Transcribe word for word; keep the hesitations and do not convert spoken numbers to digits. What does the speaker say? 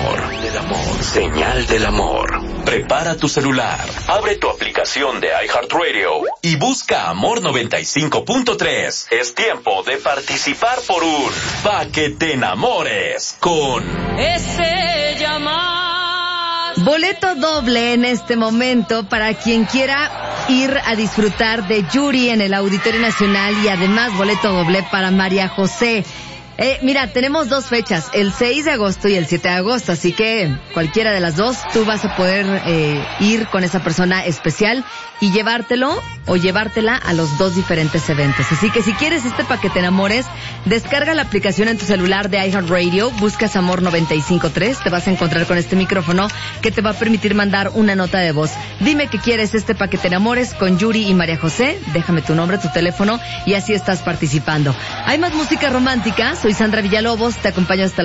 amor, del amor, señal del amor. Prepara tu celular, abre tu aplicación de iHeartRadio y busca Amor noventa y cinco punto tres. Es tiempo de participar por un Pa' que te enamores con ese llamar. Boleto doble en este momento para quien quiera ir a disfrutar de Yuri en el Auditorio Nacional y además boleto doble para María José. Eh, mira, tenemos dos fechas, el seis de agosto y el siete de agosto, así que cualquiera de las dos tú vas a poder eh, ir con esa persona especial y llevártelo o llevártela a los dos diferentes eventos. Así que si quieres este Pa' que te enamores, descarga la aplicación en tu celular de iHeartRadio, buscas Amor noventa y cinco punto tres, te vas a encontrar con este micrófono que te va a permitir mandar una nota de voz. Dime que quieres este Pa' que te enamores con Yuri y María José, déjame tu nombre, tu teléfono y así estás participando. Hay más música romántica, soy Sandra Villalobos, te acompaño hasta la